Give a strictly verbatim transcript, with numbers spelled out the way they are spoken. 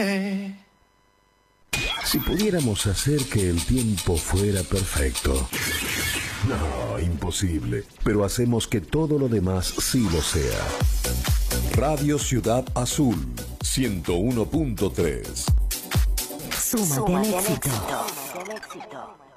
Si pudiéramos hacer que el tiempo fuera perfecto. No, imposible. Pero hacemos que todo lo demás sí lo sea. Radio Ciudad Azul, ciento uno punto tres. Súmate al éxito.